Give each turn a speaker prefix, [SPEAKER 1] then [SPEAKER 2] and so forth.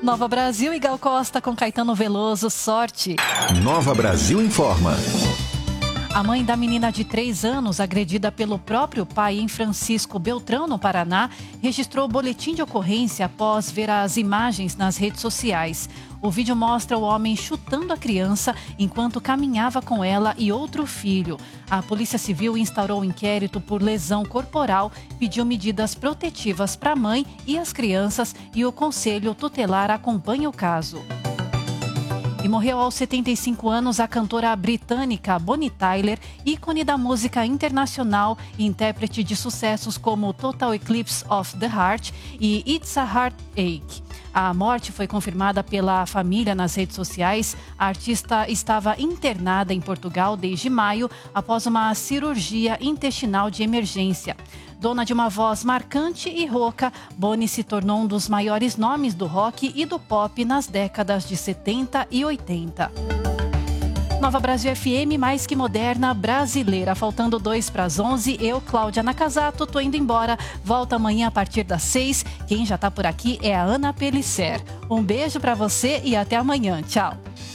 [SPEAKER 1] Nova Brasil e Gal Costa com Caetano Veloso, sorte.
[SPEAKER 2] Nova Brasil informa.
[SPEAKER 1] A mãe da menina de 3 anos, agredida pelo próprio pai em Francisco Beltrão, no Paraná, registrou boletim de ocorrência após ver as imagens nas redes sociais. O vídeo mostra o homem chutando a criança enquanto caminhava com ela e outro filho. A Polícia Civil instaurou um inquérito por lesão corporal, pediu medidas protetivas para a mãe e as crianças e o Conselho Tutelar acompanha o caso. E morreu aos 75 anos a cantora britânica Bonnie Tyler, ícone da música internacional e intérprete de sucessos como Total Eclipse of the Heart e It's a Heartache. A morte foi confirmada pela família nas redes sociais. A artista estava internada em Portugal desde maio após uma cirurgia intestinal de emergência. Dona de uma voz marcante e rouca, Bonnie se tornou um dos maiores nomes do rock e do pop nas décadas de 70 e 80. Nova Brasil FM, mais que moderna, brasileira. Faltando 2 para as 11, eu, Cláudia Nakazato, tô indo embora. Volto amanhã a partir das 6. Quem já tá por aqui é a Ana Pelisser. Um beijo para você e até amanhã. Tchau.